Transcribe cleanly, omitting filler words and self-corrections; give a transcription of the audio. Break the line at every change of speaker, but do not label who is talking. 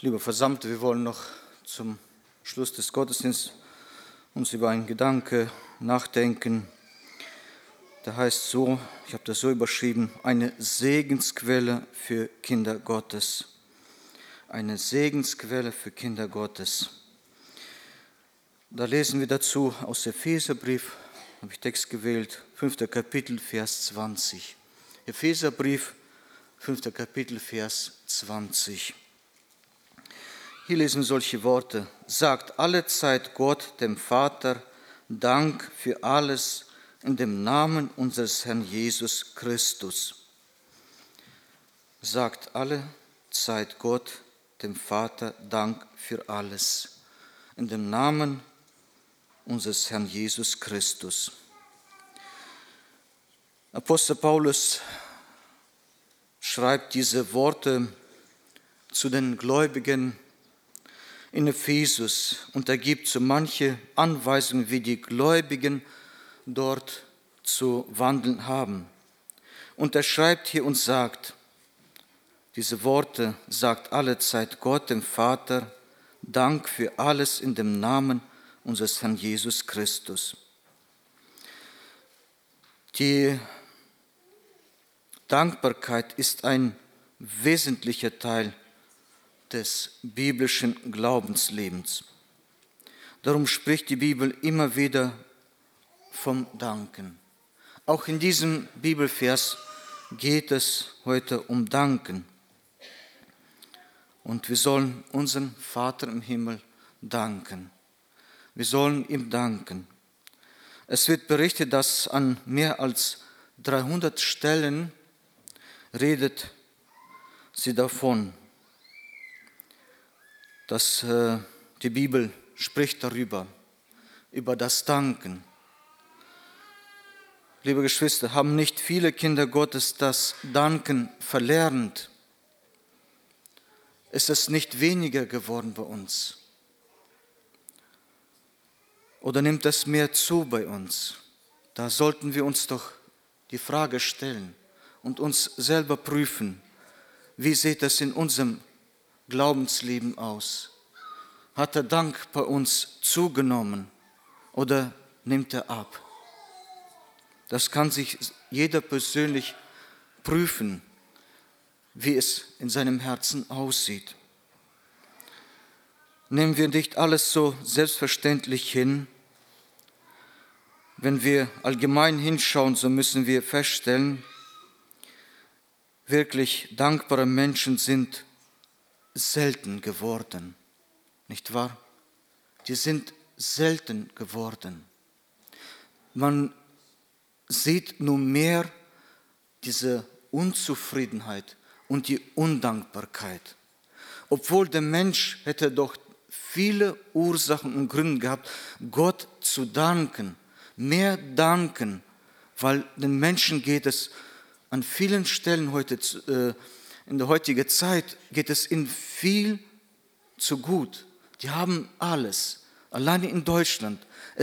Liebe Versammelte, wir wollen noch zum Schluss des Gottesdienstes uns über einen Gedanke nachdenken. Der heißt so, ich habe das so überschrieben, eine Segensquelle für Kinder Gottes. Eine Segensquelle für Kinder Gottes. Da lesen wir dazu aus Epheserbrief, habe ich Text gewählt, 5. Kapitel, Vers 20. Epheserbrief, 5. Kapitel, Vers 20. Hier lesen wir solche Worte. Sagt allezeit Gott, dem Vater, Dank für alles in dem Namen unseres Herrn Jesus Christus. Sagt allezeit Gott, dem Vater, Dank für alles in dem Namen unseres Herrn Jesus Christus. Apostel Paulus schreibt diese Worte zu den Gläubigen in Ephesus und er gibt so manche Anweisungen, wie die Gläubigen dort zu wandeln haben. Und er schreibt hier und sagt, diese Worte sagt allezeit Gott, dem Vater, Dank für alles in dem Namen unseres Herrn Jesus Christus. Die Dankbarkeit ist ein wesentlicher Teil des biblischen Glaubenslebens. Darum spricht die Bibel immer wieder vom Danken. Auch in diesem Bibelvers geht es heute um Danken. Und wir sollen unserem Vater im Himmel danken. Wir sollen ihm danken. Es wird berichtet, dass an mehr als 300 Stellen redet sie davon, dass die Bibel spricht darüber, über das Danken. Liebe Geschwister, haben nicht viele Kinder Gottes das Danken verlernt? Ist es nicht weniger geworden bei uns? Oder nimmt es mehr zu bei uns? Da sollten wir uns doch die Frage stellen und uns selber prüfen, wie sieht es in unserem Glaubensleben aus? Hat der Dank bei uns zugenommen oder nimmt er ab? Das kann sich jeder persönlich prüfen, wie es in seinem Herzen aussieht. Nehmen wir nicht alles so selbstverständlich hin. Wenn wir allgemein hinschauen, so müssen wir feststellen, wirklich dankbare Menschen sind selten geworden. Nicht wahr? Die sind selten geworden. Man sieht nur mehr diese Unzufriedenheit und die Undankbarkeit. Obwohl der Mensch hätte doch viele Ursachen und Gründe gehabt, Gott zu danken, mehr danken, weil den Menschen geht es an vielen Stellen heute, in der heutigen Zeit, geht es ihnen viel zu gut. Die haben alles. Alleine in Deutschland